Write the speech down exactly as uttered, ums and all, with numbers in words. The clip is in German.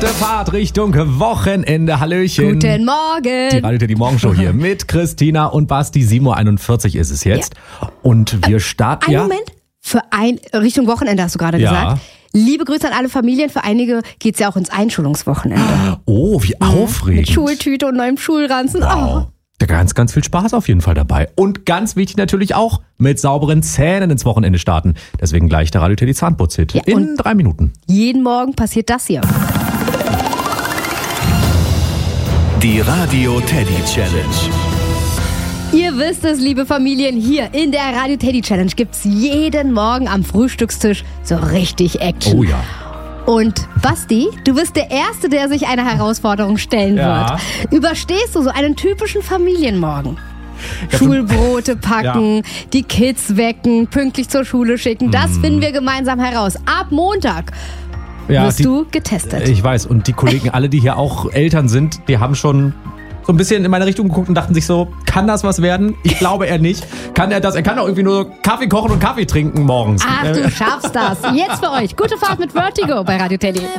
Leichte Fahrt Richtung Wochenende. Hallöchen. Guten Morgen. Die Radio Teddy Morgenshow hier mit Christina und Basti. sieben Uhr einundvierzig ist es jetzt. Ja. Und wir starten... Ein ja? Moment. Für ein Richtung Wochenende hast du gerade Ja. gesagt. Liebe Grüße an alle Familien. Für einige geht's ja auch ins Einschulungswochenende. Oh, wie aufregend. Mit Schultüte und neuem Schulranzen. Wow. Da ganz, ganz viel Spaß auf jeden Fall dabei. Und ganz wichtig natürlich auch, mit sauberen Zähnen ins Wochenende starten. Deswegen gleich der Radio Teddy Zahnputz-Hit. Ja, in drei Minuten. Jeden Morgen passiert das hier. Die Radio Teddy Challenge. Ihr wisst es, liebe Familien, hier in der Radio Teddy Challenge gibt's jeden Morgen am Frühstückstisch so richtig Action. Oh ja. Und Basti, du bist der Erste, der sich einer Herausforderung stellen Ja. wird. Überstehst du so einen typischen Familienmorgen? Ja, Schulbrote packen, die Kids wecken, pünktlich zur Schule schicken. Das finden wir gemeinsam heraus. Ab Montag Ja, wirst die- du getestet. Ich weiß. Und die Kollegen, alle, die hier auch Eltern sind, die haben schon so ein bisschen in meine Richtung geguckt und dachten sich so, kann das was werden? Ich glaube eher nicht. Kann er das? Er kann doch irgendwie nur Kaffee kochen und Kaffee trinken morgens. Ach, du schaffst das. Jetzt für euch. Gute Fahrt mit Vertigo bei Radio Teddy.